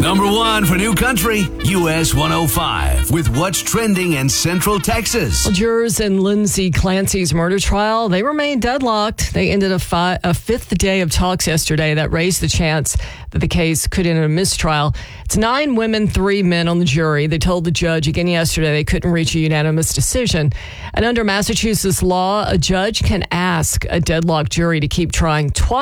Number 1 for New Country, US 105, with what's trending in Central Texas. Well, jurors in Lindsay Clancy's murder trial, they remain deadlocked. They ended a fifth day of talks yesterday that raised the chance that the case could end in a mistrial. It's 9 women, 3 men on the jury. They told the judge again yesterday they couldn't reach a unanimous decision. And under Massachusetts law, a judge can ask a deadlocked jury to keep trying twice.